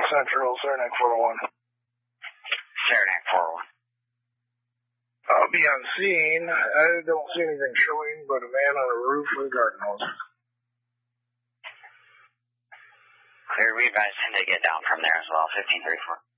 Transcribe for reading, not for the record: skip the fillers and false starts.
Central, Saranac 401. Saranac 401. I'll be on scene. I don't see anything showing but a man on a roof with a garden hose. Clear, we advise him to get down from there as well, 1534.